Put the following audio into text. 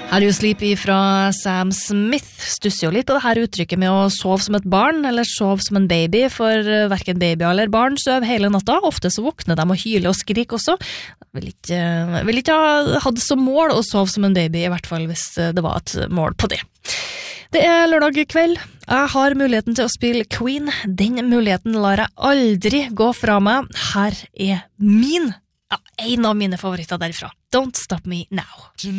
Are You Sleepy fra Sam Smith stusser jo litt på det her uttrykket med å sove som et barn eller sove som en baby, for hverken baby eller barn søv hele natta. Ofte så våkner de og hyler og skriker også. Vil ikke ha hatt som mål å sove som en baby, i hvert fall hvis det var et mål på det. Det lørdag kveld. Jeg har muligheten til å spille Queen. Den muligheten lar jeg aldri gå fra meg. Her en av mine favoritter derifra. Don't Stop Me Now.